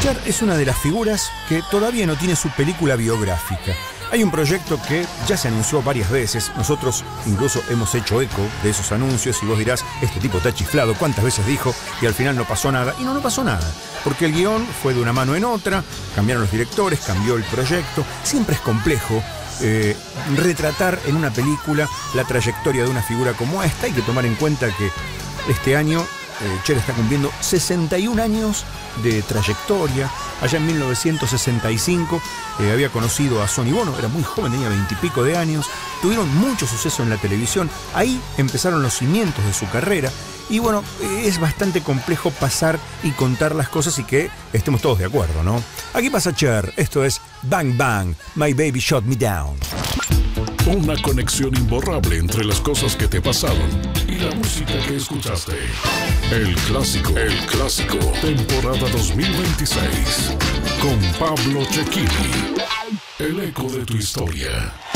Cher es una de las figuras que todavía no tiene su película biográfica. Hay un proyecto que ya se anunció varias veces. Nosotros incluso hemos hecho eco de esos anuncios y vos dirás, este tipo está chiflado, ¿cuántas veces dijo? Y al final no pasó nada. Y no pasó nada. Porque el guión fue de una mano en otra, cambiaron los directores, cambió el proyecto. Siempre es complejo retratar en una película la trayectoria de una figura como esta. Hay que tomar en cuenta que este año Cher está cumpliendo 61 años de trayectoria. Allá en 1965 había conocido a Sonny Bono, era muy joven, tenía 20 y pico de años. Tuvieron mucho suceso en la televisión. Ahí empezaron los cimientos de su carrera. Y bueno, es bastante complejo pasar y contar las cosas y que estemos todos de acuerdo, ¿no? Aquí pasa Cher, esto es Bang Bang, My Baby Shot Me Down. Una conexión imborrable entre las cosas que te pasaron y la música que escuchaste. El clásico, temporada 2026, con Pablo Cecchini. El eco de tu historia.